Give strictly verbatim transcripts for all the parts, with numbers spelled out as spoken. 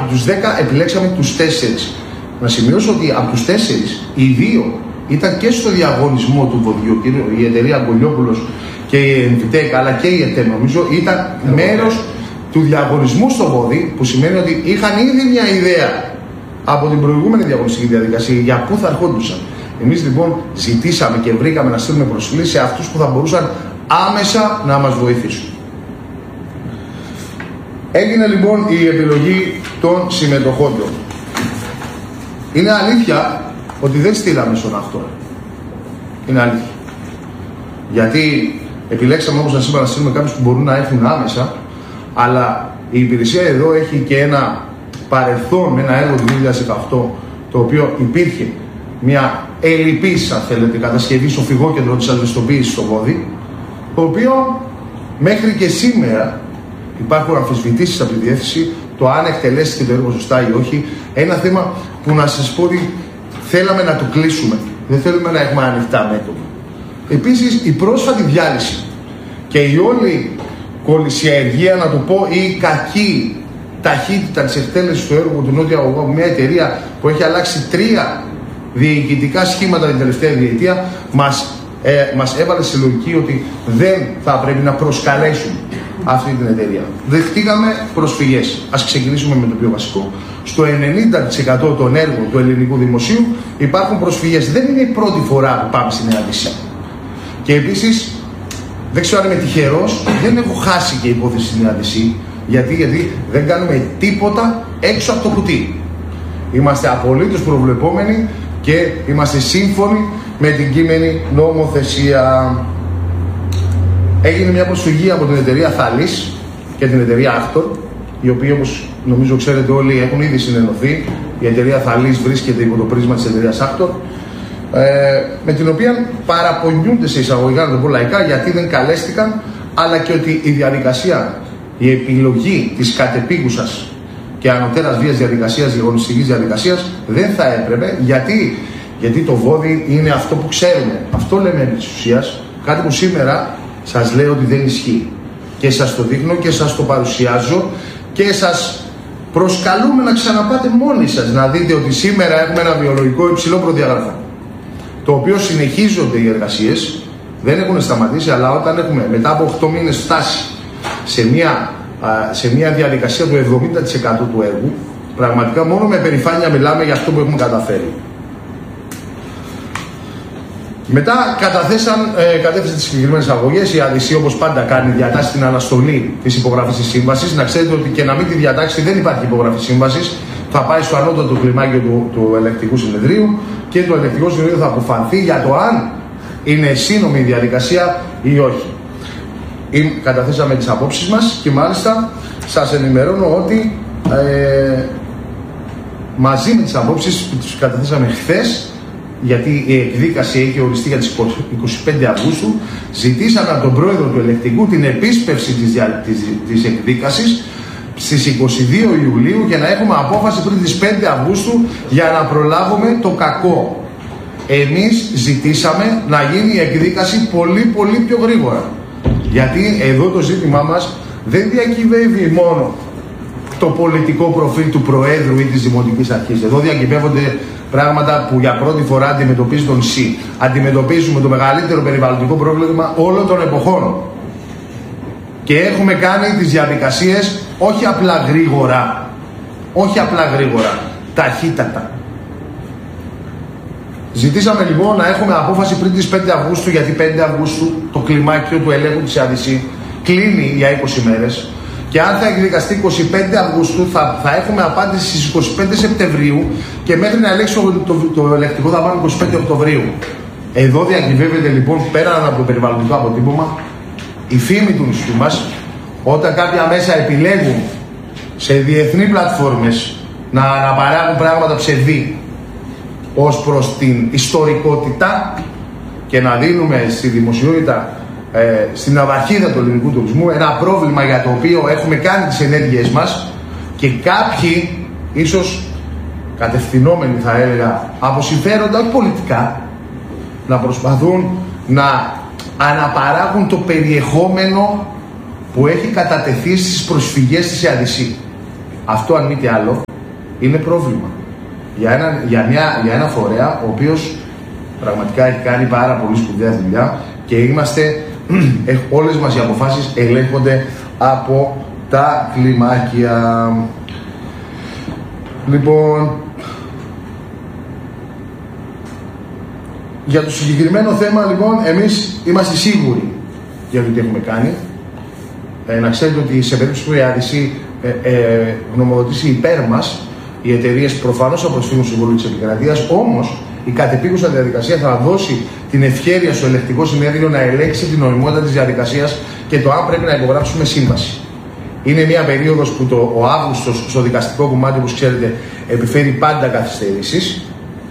από τους δέκα επιλέξαμε τους τέσσερις. Να σημειώσω ότι από τους τέσσερις, οι δύο ήταν και στο διαγωνισμό του βοδιού, η εταιρεία Αγκολιόπουλος και η Εμφυτέκ, αλλά και η ΕΤΕ, νομίζω, ήταν μέρος του διαγωνισμού στο βόδι, που σημαίνει ότι είχαν ήδη μια ιδέα από την προηγούμενη διαγωνιστική διαδικασία για πού θα ερχόντουσαν. Εμείς λοιπόν ζητήσαμε και βρήκαμε να στείλουμε προσφυλίες σε αυτούς που θα μπορούσαν άμεσα να μας βοηθήσουν. Έγινε λοιπόν η επιλογή των συμμετοχών. Είναι αλήθεια ότι δεν στείλαμε στον αυτό. Είναι αλήθεια. Γιατί επιλέξαμε, όπως σας είπα, να στείλουμε κάποιους που μπορούν να έρθουν άμεσα, αλλά η υπηρεσία εδώ έχει και ένα παρελθόν με ένα έργο του δύο χιλιάδες δεκαοκτώ, το οποίο υπήρχε μια ελλειπής, αν θέλετε, κατασκευή στο φυγόκεντρο της ασβεστοποίησης στο βόδι, το οποίο μέχρι και σήμερα υπάρχουν αμφισβητήσεις από τη διεύθυνση το αν εκτελέστηκε το έργο σωστά ή όχι. Ένα θέμα που να σας πω ότι θέλαμε να το κλείσουμε. Δεν θέλουμε να έχουμε ανοιχτά μέτωπα. Επίσης, η πρόσφατη διάλυση και η όλη κολυσιαεργία, να το πω, ή η κακή ταχύτητα της εκτέλεσης του έργου του Νότια Αγωγού, μια εταιρεία που έχει αλλάξει τρία διοικητικά σχήματα την τελευταία διετία, μας, ε, μας έβαλε σε λογική ότι δεν θα πρέπει να προσκαλέσουν αυτή την εταιρεία. Δεχτήκαμε προσφυγές. Ας ξεκινήσουμε με το πιο βασικό. Στο ενενήντα τοις εκατό των έργων του ελληνικού δημοσίου υπάρχουν προσφυγές. Δεν είναι η πρώτη φορά που πάμε στην Νέα. Και επίσης, δεν ξέρω αν είμαι τυχερός, δεν έχω χάσει και υπόθεση στην Νέα. Γιατί, γιατί δεν κάνουμε τίποτα έξω από το κουτί. Είμαστε απολύτως προβλεπόμενοι και είμαστε σύμφωνοι με την κείμενη νομοθεσία. Έγινε μια προσφυγή από την εταιρεία Θαλής και την εταιρεία Άκτορ, οι οποίοι, όπως νομίζω ξέρετε όλοι, έχουν ήδη συνενωθεί. Η εταιρεία Θαλής βρίσκεται υπό το πρίσμα της εταιρείας Άκτορ, ε, με την οποία παραπονιούνται σε εισαγωγικά, να το πω λαϊκά, γιατί δεν καλέστηκαν, αλλά και ότι η διαδικασία, η επιλογή της κατεπίγουσας και ανωτέρας βίας διαδικασίας, διαγωνιστικής διαδικασίας, δεν θα έπρεπε, γιατί, γιατί το βόδι είναι αυτό που ξέρουμε. Αυτό λέμε επί της ουσίας, κάτι που σήμερα σας λέω ότι δεν ισχύει. Και σας το δείχνω και σας το παρουσιάζω και σας προσκαλούμε να ξαναπάτε μόνοι σας, να δείτε ότι σήμερα έχουμε ένα βιολογικό υψηλό προδιαγραφό, το οποίο συνεχίζονται οι εργασίες, δεν έχουν σταματήσει, αλλά όταν έχουμε μετά από οκτώ μήνες φτάσει σε μια, σε μια διαδικασία του εβδομήντα τοις εκατό του έργου, πραγματικά μόνο με περηφάνεια μιλάμε για αυτό που έχουμε καταφέρει. Μετά καταθέσαν, ε, κατέθεσαν τις συγκεκριμένες αγωγές. Η ΑΔΙΣΗ, όπως πάντα κάνει, διατάσσει την αναστολή της υπογραφής της σύμβασης. Να ξέρετε ότι και να μην τη διατάξει δεν υπάρχει υπογραφή σύμβασης. Θα πάει στο ανώτατο κλιμάκιο του, του ελεκτικού συνεδρίου και το ελεκτικό συνεδρίο θα αποφανθεί για το αν είναι σύνομη η διαδικασία ή όχι. Ή, καταθέσαμε τις απόψεις μας και μάλιστα σας ενημερώνω ότι ε, μαζί με τις απόψεις που τις καταθέσαμε χθες, γιατί η εκδίκαση έχει οριστεί για τις είκοσι πέντε Αυγούστου, ζητήσαμε από τον πρόεδρο του ελεκτικού την επίσπευση της, της, της εκδίκασης στις είκοσι δύο Ιουλίου για να έχουμε απόφαση πριν τις πέντε Αυγούστου για να προλάβουμε το κακό. Εμείς ζητήσαμε να γίνει η εκδίκαση πολύ πολύ πιο γρήγορα, γιατί εδώ το ζήτημά μας δεν διακυβεύει μόνο το πολιτικό προφίλ του Προέδρου ή της Δημοτικής Αρχής. Εδώ διακυβεύονται πράγματα που για πρώτη φορά αντιμετωπίζει τον ΣΥ. Αντιμετωπίζουμε το μεγαλύτερο περιβαλλοντικό πρόβλημα όλων των εποχών. Και έχουμε κάνει τις διαδικασίες όχι απλά γρήγορα, όχι απλά γρήγορα, ταχύτατα. Ζητήσαμε λοιπόν να έχουμε απόφαση πριν τις πέντε Αυγούστου, γιατί πέντε Αυγούστου το κλιμάκιο του ελέγχου της ΑΔΙΣΗ κλείνει για είκοσι μέρες. Και αν θα εκδικαστεί είκοσι πέντε Αυγούστου, θα, θα έχουμε απάντηση στις είκοσι πέντε Σεπτεμβρίου και μέχρι να ελέγξει το, το, το ελεκτικό θα πάμε είκοσι πέντε Οκτωβρίου. Εδώ διακυβεύεται λοιπόν, πέραν από το περιβαλλοντικό αποτύπωμα, η φήμη του νησιού μας, όταν κάποια μέσα επιλέγουν σε διεθνείς πλατφόρμες να αναπαράγουν πράγματα ψευδή ως προς την ιστορικότητα και να δίνουμε στη δημοσιότητα, Ε, στην ναυαρχίδα του ελληνικού τουρισμού, ένα πρόβλημα για το οποίο έχουμε κάνει τις ενέργειές μας και κάποιοι, ίσως κατευθυνόμενοι θα έλεγα από συμφέροντα, όχι πολιτικά, να προσπαθούν να αναπαράγουν το περιεχόμενο που έχει κατατεθεί στις προσφυγές της ΑΔΙΣΗ. Αυτό αν μη τι άλλο είναι πρόβλημα. Για ένα, για, μια, για ένα φορέα ο οποίος πραγματικά έχει κάνει πάρα πολύ σπουδαία δουλειά και είμαστε, όλες μας οι αποφάσεις ελέγχονται από τα κλιμάκια. Λοιπόν, για το συγκεκριμένο θέμα, λοιπόν, εμείς είμαστε σίγουροι για το τι έχουμε κάνει. Ε, να ξέρετε ότι σε περίπτωση που η ΑΔΣ ε, ε, γνωμοδοτήσει υπέρ μας, οι εταιρείες προφανώς θα προσφύγουν στο Συμβούλιο της Επικρατείας, όμως η κατεπίγουσα διαδικασία θα δώσει την ευχέρεια στο ελεκτικό συνέδριο να ελέγξει την νομιμότητα της διαδικασίας και το αν πρέπει να υπογράψουμε σύμβαση. Είναι μια περίοδος που το, ο Αύγουστος στο δικαστικό κομμάτι, όπως ξέρετε, επιφέρει πάντα καθυστερήσεις,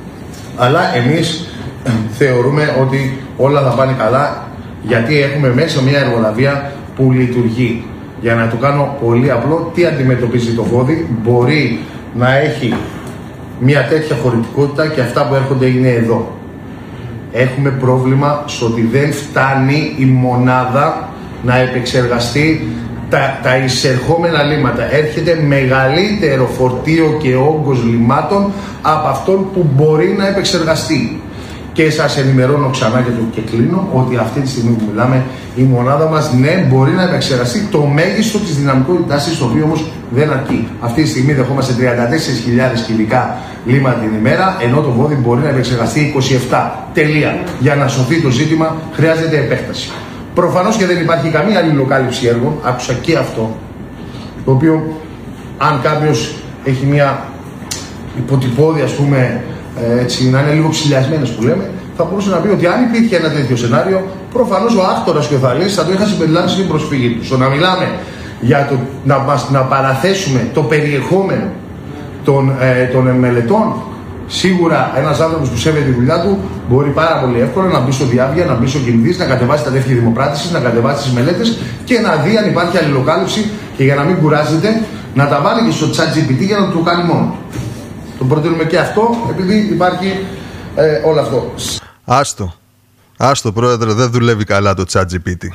αλλά εμείς θεωρούμε ότι όλα θα πάνε καλά, γιατί έχουμε μέσα μια εργολαβία που λειτουργεί. Για να το κάνω πολύ απλό, τι αντιμετωπίζει το βόδι? Μπορεί να έχει μια τέτοια χωρητικότητα και αυτά που έρχονται είναι εδώ. Έχουμε πρόβλημα στο ότι δεν φτάνει η μονάδα να επεξεργαστεί τα, τα εισερχόμενα λίμματα. Έρχεται μεγαλύτερο φορτίο και όγκος λιμάτων από αυτόν που μπορεί να επεξεργαστεί. Και σας ενημερώνω ξανά και, το, και κλείνω ότι αυτή τη στιγμή που μιλάμε η μονάδα μας, ναι, μπορεί να επεξεργαστεί το μέγιστο της δυναμικότητάς της, το οποίο όμως δεν αρκεί. Αυτή τη στιγμή δεχόμαστε τριάντα τέσσερις χιλιάδες κυβικά λίμα την ημέρα, ενώ το βόδι μπορεί να επεξεργαστεί είκοσι επτά. Τελεία. Για να σωθεί το ζήτημα χρειάζεται επέκταση. Προφανώς και δεν υπάρχει καμία αλληλοκάλυψη έργων, άκουσα και αυτό, το οποίο αν κάποιος έχει μια υποτυπώδη, ας πούμε, έτσι, να είναι λίγο ψηλιασμένες που λέμε, θα μπορούσε να πει ότι αν υπήρχε ένα τέτοιο σενάριο, προφανώς ο άκτορας και ο Θαλής θα το είχα συμπεριλάβει στην προσφυγή του. Στο να μιλάμε για το να, μας, να παραθέσουμε το περιεχόμενο των, ε, των μελετών, σίγουρα ένας άνθρωπος που σέβεται τη δουλειά του μπορεί πάρα πολύ εύκολα να μπει στο Διάβια, να μπει στο Κινδύς, να κατεβάσει τα τεύχη δημοπράτησης, να κατεβάσει τις μελέτες και να δει αν υπάρχει αλληλοκάλυψη, και για να μην κουράζεται να τα βάλει και στο ChatGPT για να το κάνει μόνο. Το προτείνουμε και αυτό, επειδή υπάρχει ε, όλο αυτό. Άστο. Άστο, πρόεδρε, δεν δουλεύει καλά το ChatGPT.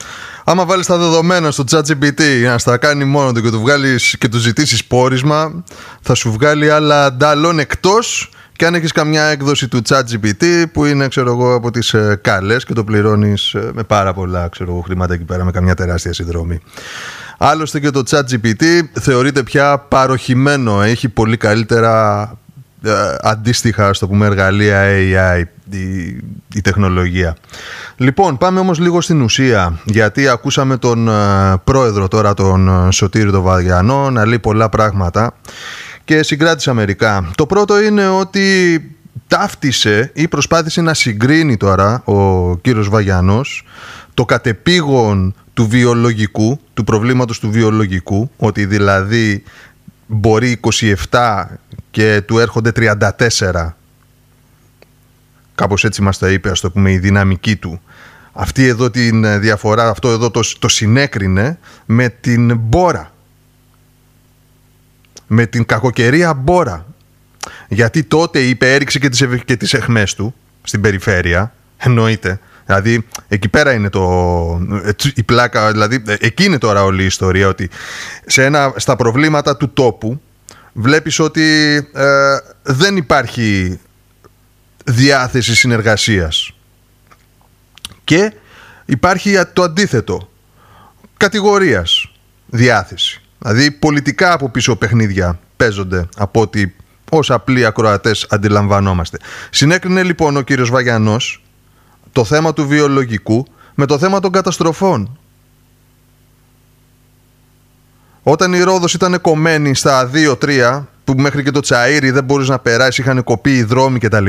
Άμα βάλεις τα δεδομένα στο ChatGPT να στα κάνει μόνο του και του βγάλεις και του ζητήσεις πόρισμα, θα σου βγάλει άλλα ντάλων, εκτός και αν έχεις καμιά έκδοση του ChatGPT που είναι, ξέρω εγώ, από τις ε, καλές και το πληρώνεις ε, με πάρα πολλά, ξέρω εγώ, χρήματα εκεί πέρα, με καμιά τεράστια συνδρομή. Άλλωστε και το ChatGPT θεωρείται πια παροχημένο, έχει πολύ καλύτερα ε, αντίστοιχα, ας το πούμε, εργαλεία έι άι η, η τεχνολογία. Λοιπόν, πάμε όμως λίγο στην ουσία, γιατί ακούσαμε τον ε, πρόεδρο τώρα, τον ε, Σωτήρη τον Βαγιανό, να λέει πολλά πράγματα και συγκράτησα μερικά. Το πρώτο είναι ότι ταύτισε ή προσπάθησε να συγκρίνει τώρα ο κύριος Βαγιανός το κατεπήγον του βιολογικού, του προβλήματος του βιολογικού, ότι δηλαδή μπορεί είκοσι επτά και του έρχονται τριάντα τέσσερα, κάπως έτσι μας τα είπε, ας το πούμε, η δυναμική του. Αυτή εδώ την διαφορά, αυτό εδώ το, το συνέκρινε με την μπόρα, με την κακοκαιρία μπόρα, γιατί τότε είπε έριξε και τις, και τις αιχμές του στην περιφέρεια, εννοείται. Δηλαδή εκεί πέρα είναι το, η πλάκα, δηλαδή εκεί είναι τώρα όλη η ιστορία, ότι σε ένα, στα προβλήματα του τόπου βλέπεις ότι ε, δεν υπάρχει διάθεση συνεργασίας και υπάρχει το αντίθετο, κατηγορίας διάθεση. Δηλαδή πολιτικά από πίσω παιχνίδια παίζονται από ό,τι ως απλοί ακροατές αντιλαμβανόμαστε. Συνέκρινε λοιπόν ο κύριος Βαγιανός το θέμα του βιολογικού με το θέμα των καταστροφών. Όταν η Ρόδος ήταν κομμένη στα δύο τρία, που μέχρι και το Τσαΐρι δεν μπορείς να περάσεις, είχαν κοπεί οι δρόμοι κτλ.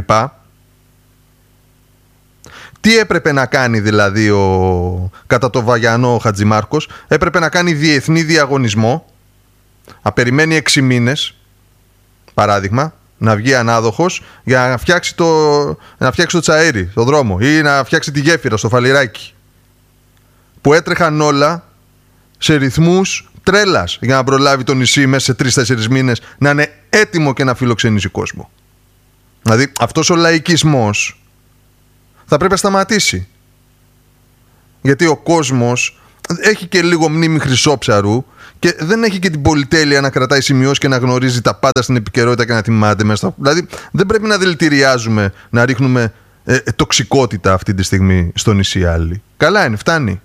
Τι έπρεπε να κάνει δηλαδή ο, κατά το Βαγιανό ο Χατζημάρκος? Έπρεπε να κάνει διεθνή διαγωνισμό, να περιμένει έξι μήνες, παράδειγμα, να βγει ανάδοχος για να φτιάξει το, να φτιάξει το Τσαΐρι, το δρόμο, ή να φτιάξει τη γέφυρα στο Φαλιράκι, που έτρεχαν όλα σε ρυθμούς τρέλας για να προλάβει το νησί μέσα σε τρεις τέσσερις μήνες να είναι έτοιμο και να φιλοξενήσει κόσμο. Δηλαδή αυτός ο λαϊκισμός θα πρέπει να σταματήσει, γιατί ο κόσμος έχει και λίγο μνήμη χρυσόψαρου Και δεν έχει και την πολυτέλεια να κρατάει σημειώσεις και να γνωρίζει τα πάντα στην επικαιρότητα και να θυμάται μέσα. Δηλαδή δεν πρέπει να δηλητηριάζουμε, να ρίχνουμε ε, ε, τοξικότητα αυτή τη στιγμή στο νησί άλλη. Καλά είναι, φτάνει.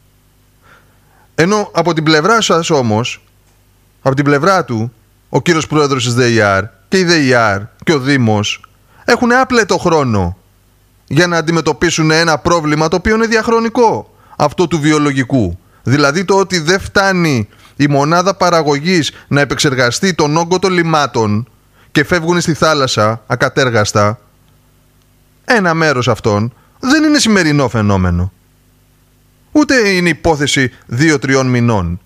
Ενώ από την πλευρά σας όμως, από την πλευρά του, ο κύριος πρόεδρος της ΔΕΙΑΡ και η ΔΕΙΑΡ και ο Δήμος έχουν άπλετο χρόνο για να αντιμετωπίσουν ένα πρόβλημα το οποίο είναι διαχρονικό, αυτό του βιολογικού. Δηλαδή το ότι δεν φτάνει η μονάδα παραγωγής να επεξεργαστεί τον όγκο των λιμάτων και φεύγουν στη θάλασσα ακατέργαστα, ένα μέρος αυτών δεν είναι σημερινό φαινόμενο. Ούτε είναι υπόθεση δύο-τριών μηνών.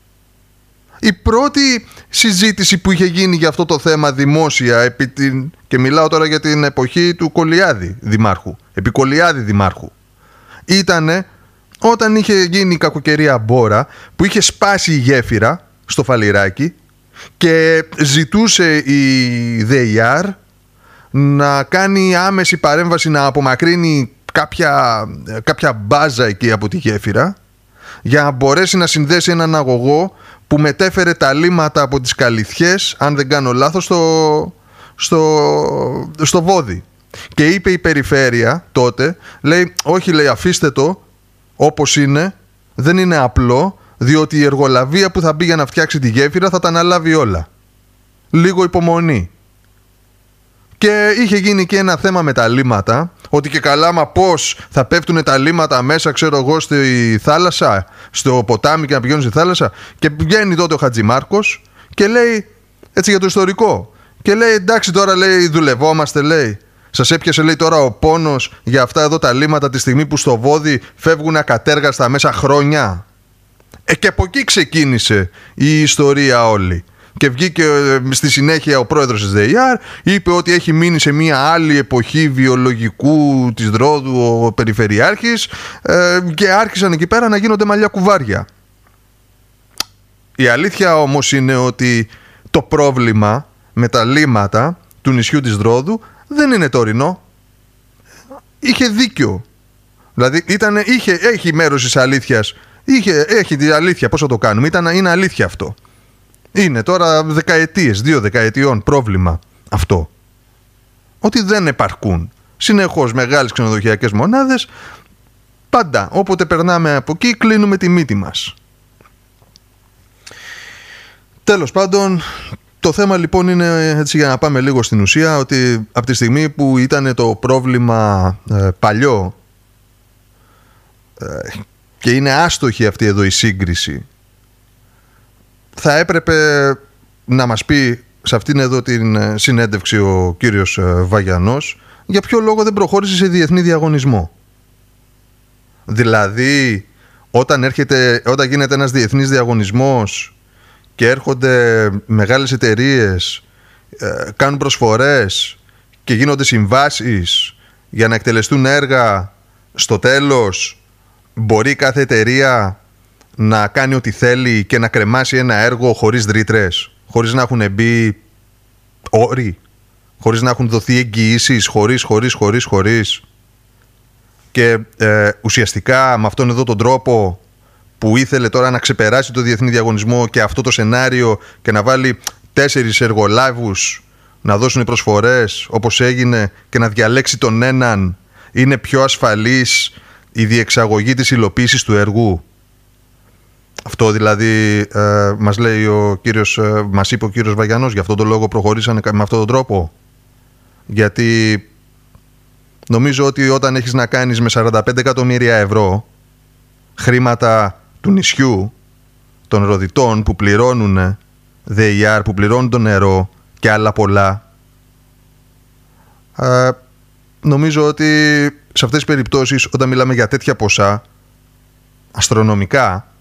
Η πρώτη συζήτηση που είχε γίνει για αυτό το θέμα δημόσια, επί την... και μιλάω τώρα για την εποχή του Κολιάδη δημάρχου, επί Κολιάδη δημάρχου, ήτανε όταν είχε γίνει η κακοκαιρία Μπόρα, που είχε σπάσει η γέφυρα στο Φαλιράκι και ζητούσε η ΔΕΙΑΡ να κάνει άμεση παρέμβαση, να απομακρύνει κάποια, κάποια μπάζα εκεί από τη γέφυρα για να μπορέσει να συνδέσει έναν αγωγό που μετέφερε τα λίματα από τις Καλυθιές, αν δεν κάνω λάθος, στο, στο, στο Βόδι. Και είπε η περιφέρεια τότε, λέει, όχι, λέει, αφήστε το όπως είναι, δεν είναι απλό, διότι η εργολαβία που θα μπει για να φτιάξει τη γέφυρα θα τα αναλάβει όλα. Λίγο υπομονή. Και είχε γίνει και ένα θέμα με τα λίματα, ότι και καλά, μα πώς θα πέφτουν τα λίματα μέσα, ξέρω εγώ, στη θάλασσα, στο ποτάμι και να πηγαίνουν στη θάλασσα. Και βγαίνει τότε ο Χατζημάρκος και λέει, έτσι για το ιστορικό, και λέει, εντάξει τώρα, λέει, δουλευόμαστε, λέει. Σας έπιασε, λέει, τώρα ο πόνος για αυτά εδώ τα λίματα τη στιγμή που στο Βόδι φεύγουν ακατέργαστα μέσα χρόνια. Ε, και από εκεί ξεκίνησε η ιστορία όλη. Και βγήκε στη συνέχεια ο πρόεδρος της ΔΕΙΑΡ, είπε ότι έχει μείνει σε μια άλλη εποχή βιολογικού της Ρόδου ο περιφερειάρχης, ε, και άρχισαν εκεί πέρα να γίνονται μαλλιά κουβάρια. Η αλήθεια όμως είναι ότι το πρόβλημα με τα λίματα του νησιού της Ρόδου δεν είναι τωρινό. Είχε δίκιο. Δηλαδή ήταν, είχε, έχει μέρος της αλήθειας. Είχε, έχει τη αλήθεια, πώς θα το κάνουμε. Ήταν, είναι αλήθεια αυτό. Είναι τώρα δεκαετίες, δύο δεκαετιών πρόβλημα αυτό. Ότι δεν επαρκούν συνεχώς μεγάλες ξενοδοχειακές μονάδες. Πάντα, όποτε περνάμε από εκεί, κλείνουμε τη μύτη μας. Τέλος πάντων, το θέμα λοιπόν είναι, έτσι για να πάμε λίγο στην ουσία, ότι από τη στιγμή που ήταν το πρόβλημα ε, παλιό ε, και είναι άστοχη αυτή εδώ η σύγκριση, θα έπρεπε να μας πει σε αυτήν εδώ την συνέντευξη ο κύριος Βαγιανός για ποιο λόγο δεν προχώρησε σε διεθνή διαγωνισμό. Δηλαδή όταν, έρχεται, όταν γίνεται ένας διεθνής διαγωνισμός και έρχονται μεγάλες εταιρείες, ε, κάνουν προσφορές και γίνονται συμβάσεις για να εκτελεστούν έργα, στο τέλος μπορεί κάθε εταιρεία να κάνει ό,τι θέλει και να κρεμάσει ένα έργο χωρίς ρήτρες, χωρίς να έχουν μπει όροι, χωρίς να έχουν δοθεί εγγυήσεις, χωρίς, χωρίς, χωρίς, χωρίς. Και ε, ουσιαστικά με αυτόν εδώ τον τρόπο που ήθελε τώρα να ξεπεράσει το διεθνή διαγωνισμό και αυτό το σενάριο και να βάλει τέσσερις εργολάβους να δώσουν προσφορές όπως έγινε και να διαλέξει τον έναν, είναι πιο ασφαλής η διεξαγωγή της υλοποίησης του έργου. Αυτό δηλαδή ε, μας λέει ο κύριος, ε, μας είπε ο κύριος Βαγιανός, γι' αυτόν τον λόγο προχωρήσανε με αυτόν τον τρόπο. Γιατί νομίζω ότι όταν έχεις να κάνεις με σαράντα πέντε εκατομμύρια ευρώ χρήματα του νησιού, των Ροδιτών που πληρώνουν ΔΕΙΑΡ, που πληρώνουν το νερό και άλλα πολλά, ε, νομίζω ότι σε αυτές τις περιπτώσεις όταν μιλάμε για τέτοια ποσά αστρονομικά,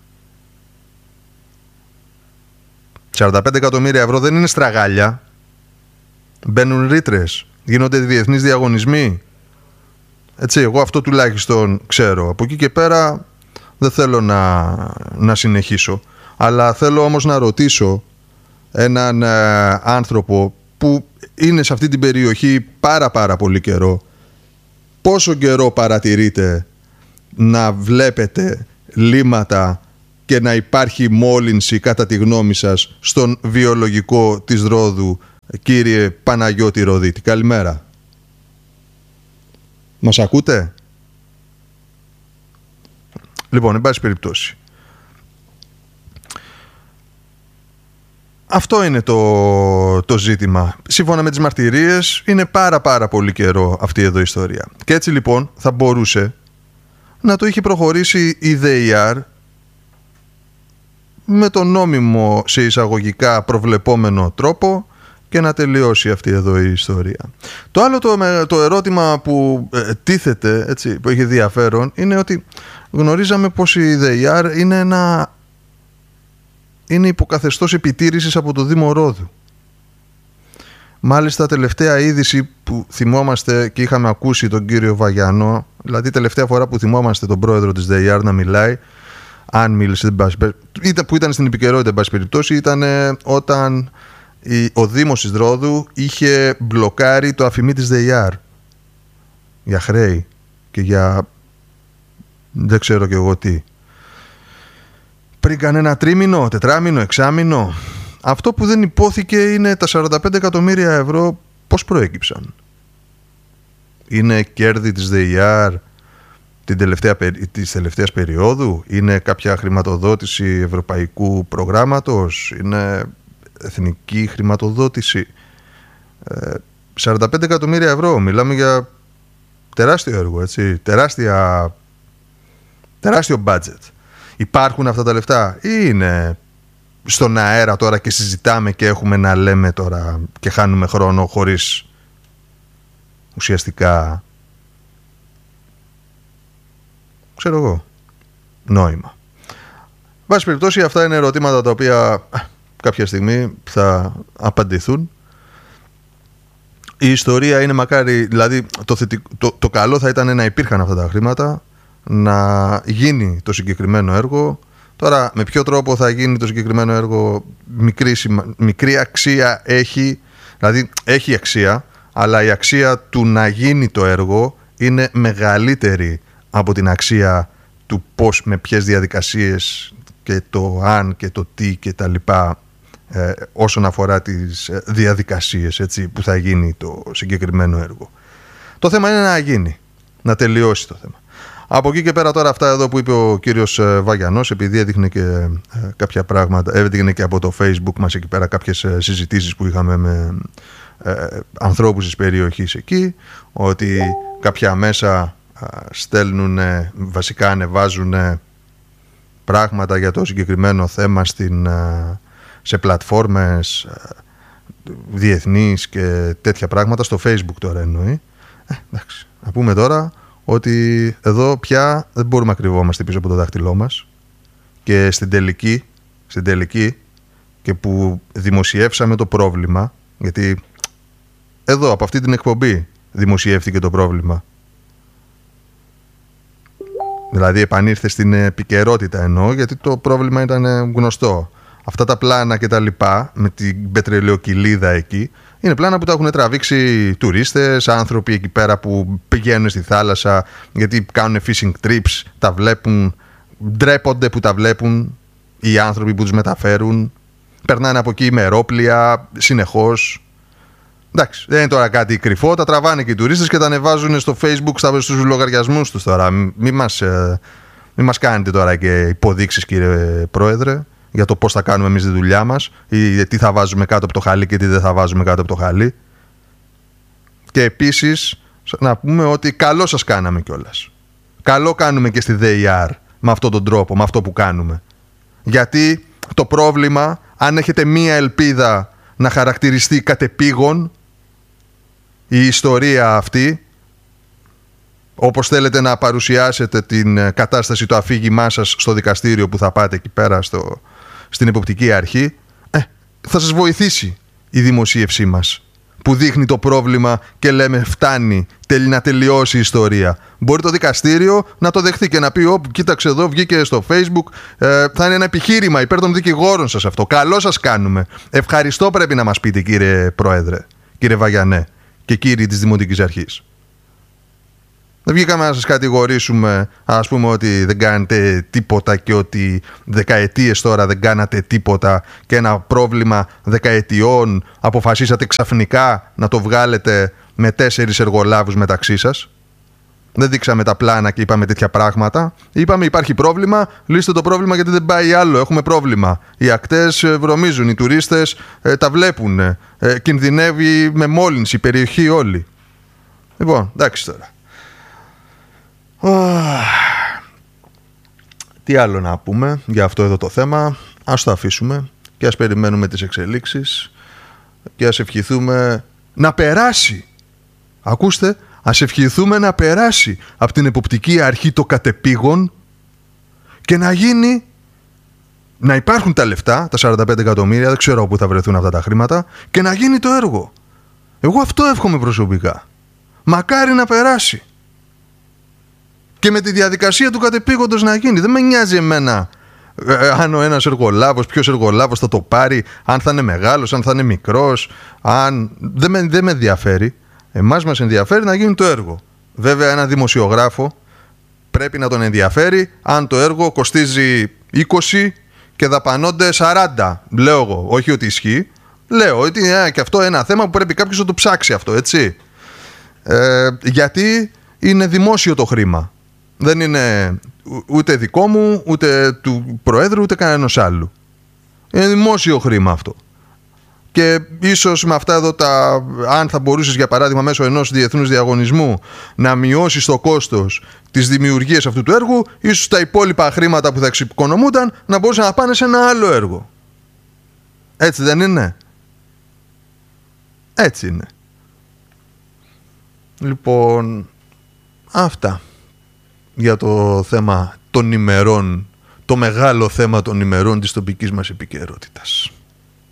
σαράντα πέντε εκατομμύρια ευρώ δεν είναι στραγάλια. Μπαίνουν ρήτρες, γίνονται διεθνείς διαγωνισμοί. Έτσι, εγώ αυτό τουλάχιστον ξέρω. Από εκεί και πέρα δεν θέλω να, να συνεχίσω. Αλλά θέλω όμως να ρωτήσω έναν ε, άνθρωπο που είναι σε αυτή την περιοχή πάρα πάρα πολύ καιρό. Πόσο καιρό παρατηρείτε να βλέπετε λίματα και και να υπάρχει μόλυνση κατά τη γνώμη σας στον βιολογικό της Ρόδου, κύριε Παναγιώτη Ροδίτη? Καλημέρα. Μας ακούτε? Λοιπόν, εν πάση περιπτώσει, αυτό είναι το, το ζήτημα. Σύμφωνα με τις μαρτυρίες, είναι πάρα πάρα πολύ καιρό αυτή εδώ η ιστορία. Και έτσι λοιπόν θα μπορούσε να το είχε προχωρήσει η ΔΕΙΑΡ με τον νόμιμο σε εισαγωγικά προβλεπόμενο τρόπο και να τελειώσει αυτή εδώ η ιστορία. Το άλλο το, το ερώτημα που ε, τίθεται, έτσι, που έχει ενδιαφέρον, είναι ότι γνωρίζαμε πως η ΔΕΙΑΡ είναι ένα είναι υποκαθεστώς επιτήρησης από το Δήμο Ρόδου. Μάλιστα, τελευταία είδηση που θυμόμαστε και είχαμε ακούσει τον κύριο Βαγιανό, δηλαδή τελευταία φορά που θυμόμαστε τον πρόεδρο της ΔΕΙΑΡ να μιλάει, αν μίλησε, που ήταν στην επικαιρότητα, εν πάση περιπτώσει, ήταν όταν ο Δήμος της Ρόδου είχε μπλοκάρει το αφημί της ΔΕΙΑΡ για χρέη και για δεν ξέρω και εγώ τι. Πριν κανένα τρίμηνο, τετράμηνο, εξάμηνο. Αυτό που δεν υπόθηκε είναι τα σαράντα πέντε εκατομμύρια ευρώ πώς προέκυψαν. Είναι κέρδη της ΔΕΙΑΡ την τελευταία, της τελευταίας περίοδου? Είναι κάποια χρηματοδότηση ευρωπαϊκού προγράμματος? Είναι εθνική χρηματοδότηση? ε, σαράντα πέντε εκατομμύρια ευρώ, μιλάμε για τεράστιο έργο, έτσι, τεράστια, τεράστιο budget. Υπάρχουν αυτά τα λεφτά ή είναι στον αέρα τώρα και συζητάμε και έχουμε να λέμε τώρα και χάνουμε χρόνο χωρίς ουσιαστικά, ξέρω εγώ, νόημα? Βάση περιπτώσει, αυτά είναι ερωτήματα τα οποία κάποια στιγμή θα απαντηθούν. Η ιστορία είναι μακάρι, δηλαδή το, θετικό, το, το καλό θα ήταν να υπήρχαν αυτά τα χρήματα, να γίνει το συγκεκριμένο έργο. Τώρα με ποιο τρόπο θα γίνει το συγκεκριμένο έργο, μικρή, μικρή αξία έχει, δηλαδή έχει αξία, αλλά η αξία του να γίνει το έργο είναι μεγαλύτερη από την αξία του πώς, με ποιες διαδικασίες και το αν και το τι και τα λοιπά, ε, όσον αφορά τις διαδικασίες, έτσι, που θα γίνει το συγκεκριμένο έργο. Το θέμα είναι να γίνει, να τελειώσει το θέμα. Από εκεί και πέρα τώρα, αυτά εδώ που είπε ο κύριος Βαγιανός, επειδή έδειχνε και ε, κάποια πράγματα, έδειχνε και από το Facebook μας εκεί πέρα κάποιες ε, συζητήσεις που είχαμε με ε, ανθρώπους της περιοχής εκεί, ότι κάποια μέσα ε, στέλνουν, βασικά ανεβάζουν πράγματα για το συγκεκριμένο θέμα στην, ε, σε πλατφόρμες ε, διεθνείς και τέτοια πράγματα, στο Facebook τώρα εννοεί. Ε, εντάξει, να πούμε τώρα ότι εδώ πια δεν μπορούμε να κρυβόμαστε πίσω από το δάχτυλό μας, και στην τελική, στην τελική και που δημοσιεύσαμε το πρόβλημα, γιατί εδώ από αυτή την εκπομπή δημοσιεύτηκε το πρόβλημα, δηλαδή επανήρθε στην επικαιρότητα εννοώ, γιατί το πρόβλημα ήταν γνωστό. Αυτά τα πλάνα και τα λοιπά με την πετρελαιοκυλίδα εκεί είναι πλάνα που τα έχουν τραβήξει τουρίστες, άνθρωποι εκεί πέρα που πηγαίνουν στη θάλασσα γιατί κάνουν fishing trips, τα βλέπουν, ντρέπονται που τα βλέπουν οι άνθρωποι που τους μεταφέρουν, περνάνε από εκεί με αερόπλια συνεχώς. Εντάξει, δεν είναι τώρα κάτι κρυφό, τα τραβάνε και οι τουρίστες και τα ανεβάζουν στο Facebook, στους λογαριασμούς τους τώρα. Μην μας, μη μας κάνετε τώρα και υποδείξεις, κύριε Πρόεδρε, για το πώς θα κάνουμε εμείς τη δουλειά μας ή τι θα βάζουμε κάτω από το χαλί και τι δεν θα βάζουμε κάτω από το χαλί. Και επίσης να πούμε ότι καλό σας κάναμε κιόλας. Καλό κάνουμε και στη ΔΕΙΑΡ με αυτόν τον τρόπο, με αυτό που κάνουμε. Γιατί το πρόβλημα, αν έχετε μία ελπίδα να χαρακτηριστεί κατεπήγον η ιστορία αυτή, όπως θέλετε να παρουσιάσετε την κατάσταση, το αφήγημά σας στο δικαστήριο που θα πάτε εκεί πέρα στο, στην εποπτική αρχή, ε, θα σας βοηθήσει η δημοσίευσή μας που δείχνει το πρόβλημα και λέμε φτάνει, τέλει να τελειώσει η ιστορία. Μπορεί το δικαστήριο να το δεχθεί και να πει όπ, κοίταξε εδώ, βγήκε στο Facebook, ε, θα είναι ένα επιχείρημα υπέρ των δικηγόρων σας αυτό. Καλό σας κάνουμε. Ευχαριστώ πρέπει να μας πείτε, κύριε Πρόεδρε, κύριε Βαγιανέ και κύριοι της Δημοτικής Αρχής. Δεν βγήκαμε να σας κατηγορήσουμε, ας πούμε, ότι δεν κάνετε τίποτα και ότι δεκαετίες τώρα δεν κάνατε τίποτα και ένα πρόβλημα δεκαετιών αποφασίσατε ξαφνικά να το βγάλετε με τέσσερις εργολάβους μεταξύ σας. Δεν δείξαμε τα πλάνα και είπαμε τέτοια πράγματα. Είπαμε υπάρχει πρόβλημα, λύστε το πρόβλημα γιατί δεν πάει άλλο. Έχουμε πρόβλημα. Οι ακτές βρωμίζουν, οι τουρίστες ε, τα βλέπουν. Ε, κινδυνεύει με μόλυνση η περιοχή όλη. Λοιπόν, εντάξει τώρα. Τι άλλο να πούμε για αυτό εδώ το θέμα. Ας το αφήσουμε και ας περιμένουμε τις εξελίξεις και ας ευχηθούμε να περάσει. Ακούστε, ας ευχηθούμε να περάσει από την εποπτική αρχή το κατεπήγον και να γίνει, να υπάρχουν τα λεφτά, τα σαράντα πέντε εκατομμύρια, δεν ξέρω πού θα βρεθούν αυτά τα χρήματα, και να γίνει το έργο. Εγώ αυτό εύχομαι προσωπικά. Μακάρι να περάσει. Και με τη διαδικασία του κατεπήγοντος να γίνει. Δεν με νοιάζει εμένα ε, αν ο ένας εργολάβος, ποιος εργολάβος θα το πάρει, αν θα είναι μεγάλος, αν θα είναι μικρός, αν... δεν, με, δεν με ενδιαφέρει. Εμάς μας ενδιαφέρει να γίνει το έργο. Βέβαια ένα δημοσιογράφο πρέπει να τον ενδιαφέρει αν το έργο κοστίζει είκοσι και δαπανώνται σαράντα. Λέω εγώ, όχι ότι ισχύει. Λέω ότι ε, και αυτό είναι ένα θέμα που πρέπει κάποιος να το ψάξει αυτό, έτσι. Ε, γιατί είναι δημόσιο το χρήμα. Δεν είναι ούτε δικό μου, ούτε του Προέδρου, ούτε κανένας άλλου. Είναι δημόσιο χρήμα αυτό. Και ίσως με αυτά εδώ τα, αν θα μπορούσες για παράδειγμα μέσω ενός διεθνούς διαγωνισμού να μειώσεις το κόστος της δημιουργίας αυτού του έργου, ίσως τα υπόλοιπα χρήματα που θα εξοικονομούνταν να μπορούσαν να πάνε σε ένα άλλο έργο. Έτσι δεν είναι? Έτσι είναι. Λοιπόν, αυτά για το θέμα των ημερών, το μεγάλο θέμα των ημερών της τοπικής μας επικαιρότητας.